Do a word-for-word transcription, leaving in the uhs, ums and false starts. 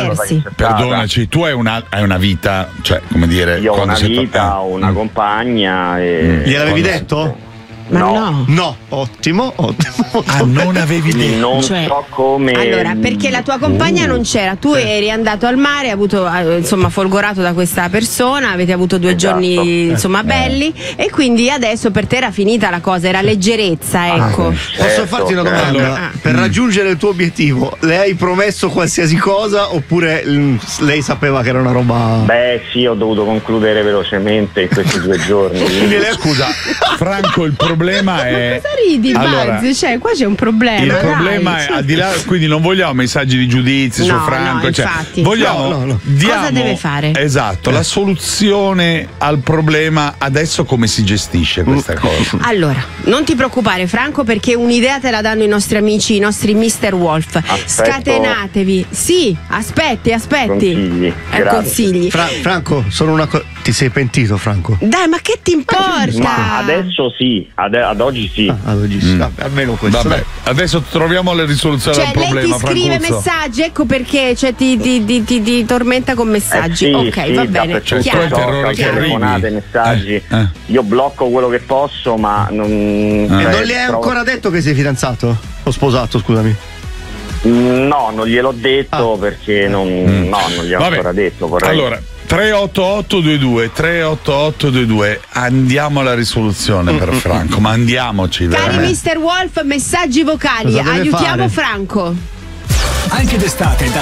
diversi. Perdonaci, tu hai una, hai una vita, cioè, come dire, io ho una sei vita, to- ho una mm. compagna e Gliel'avevi quando- detto? Ma no, no. No, ottimo, ottimo. Ah, non avevi quindi detto. non Cioè, so come. Allora, perché la tua compagna Uh, non c'era, tu sì. eri andato al mare, hai avuto eh, insomma folgorato da questa persona, avete avuto due Esatto. giorni insomma belli e quindi adesso per te era finita la cosa, era leggerezza, ecco. Posso Certo, farti una certo. domanda? Allora, Per raggiungere il tuo obiettivo, le hai promesso qualsiasi cosa oppure mm, lei sapeva che era una roba... Beh, sì, ho dovuto concludere velocemente in questi due giorni. quindi- Scusa, Franco, il problema è. Cosa ridi, Allora, Buzz? Cioè, qua c'è un problema. il dai, problema è cioè. al di là, quindi non vogliamo messaggi di giudizio su No, Franco, no, cioè, infatti. vogliamo No, no, no. diamo- Cosa deve fare? Esatto, la soluzione al problema adesso come si gestisce questa cosa? Allora, non ti preoccupare Franco perché un'idea te la danno i nostri amici, i nostri mister Wolf. Aspetto. Scatenatevi. Sì, aspetti, aspetti. Consigli, Eh, grazie. consigli. Fra- Franco, solo una cosa... Ti sei pentito, Franco? Dai, ma che ti importa? Ma adesso sì, ad, ad oggi sì. Ah, ad oggi sì. Vabbè, almeno questo. Vabbè, dai. adesso troviamo le risoluzioni Cioè, al lei problema, ti scrive Francuzzo. messaggi, ecco perché cioè, ti, ti, ti, ti- ti tormenta con messaggi. Eh sì, ok, sì, va bene. dappertutto, Cioè, Chiaro. tu hai terrore social, che telefonate, arrivi. messaggi. Eh, eh. Io blocco quello che posso, ma non. E cioè, non gli hai provo- ancora detto che sei fidanzato? O sposato, scusami. No, non gliel'ho detto perché non. No, non gli ho Vabbè. ancora detto. Vorrei... Allora, tre otto otto due due tre otto otto due due, andiamo alla risoluzione per Franco, ma andiamoci Cari veramente. mister Wolf, messaggi vocali, Cosa deve aiutiamo fare? Franco. Anche d'estate